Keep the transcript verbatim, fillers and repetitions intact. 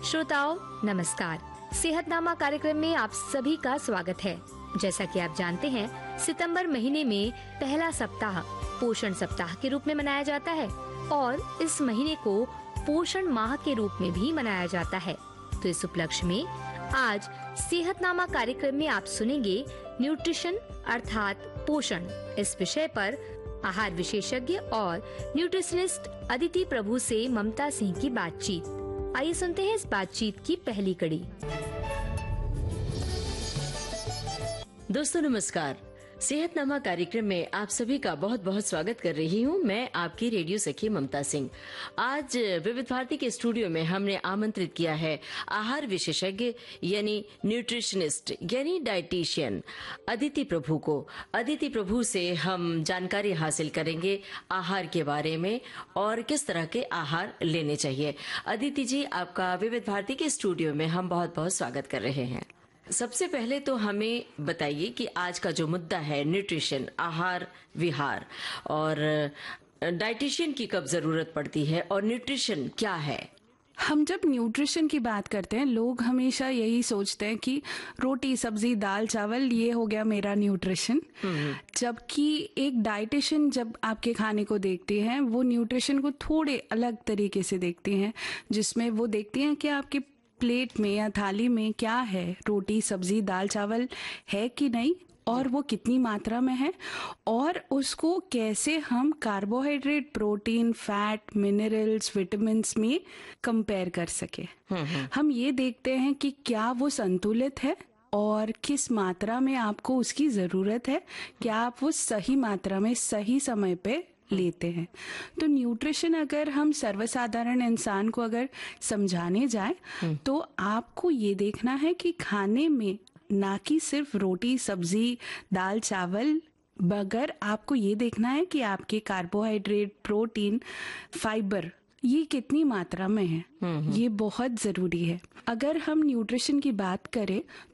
श्रोताओं नमस्कार। सेहतनामा कार्यक्रम में आप सभी का स्वागत है। जैसा कि आप जानते हैं, सितंबर महीने में पहला सप्ताह पोषण सप्ताह के रूप में मनाया जाता है और इस महीने को पोषण माह के रूप में भी मनाया जाता है। तो इस उपलक्ष्य में आज सेहतनामा कार्यक्रम में आप सुनेंगे न्यूट्रिशन अर्थात पोषण इस विषय पर आहार विशेषज्ञ और न्यूट्रिशनिस्ट अदिति प्रभु से ममता सिंह की बातचीत। आइए सुनते हैं इस बातचीत की पहली कड़ी। दोस्तों नमस्कार। सेहतनामा कार्यक्रम में आप सभी का बहुत बहुत स्वागत कर रही हूँ। मैं आपकी रेडियो सखी ममता सिंह। आज विविध भारती के स्टूडियो में हमने आमंत्रित किया है आहार विशेषज्ञ यानी न्यूट्रिशनिस्ट यानी डाइटिशियन अदिति प्रभु को। अदिति प्रभु से हम जानकारी हासिल करेंगे आहार के बारे में और किस तरह के आहार लेने चाहिए। अदिति जी, आपका विविध भारती के स्टूडियो में हम बहुत बहुत स्वागत कर रहे हैं। सबसे पहले तो हमें बताइए कि आज का जो मुद्दा है न्यूट्रिशन, आहार विहार, और डाइटिशियन की कब जरूरत पड़ती है और न्यूट्रिशन क्या है? हम जब न्यूट्रिशन की बात करते हैं, लोग हमेशा यही सोचते हैं कि रोटी सब्जी दाल चावल ये हो गया मेरा न्यूट्रिशन। जबकि एक डाइटिशियन जब आपके खाने को देखते हैं, वो न्यूट्रिशन को थोड़े अलग तरीके से देखते हैं, जिसमें वो देखते हैं कि आपके प्लेट में या थाली में क्या है, रोटी सब्जी दाल चावल है कि नहीं, और वो कितनी मात्रा में है, और उसको कैसे हम carbohydrate, protein, fat, minerals, vitamins में कंपेयर कर सके। हम ये देखते हैं कि क्या वो संतुलित है और किस मात्रा में आपको उसकी जरूरत है, क्या आप वो सही मात्रा में सही समय पे लेते हैं। तो न्यूट्रिशन अगर हम सर्वसाधारण इंसान को अगर समझाने जाए तो आपको ये देखना है कि खाने में ना कि सिर्फ रोटी सब्जी दाल चावल, बगैर आपको ये देखना है कि आपके कार्बोहाइड्रेट, प्रोटीन, फाइबर ये कितनी मात्रा में है। ये बहुत जरूरी है। अगर हम न्यूट्रिशन की बात करें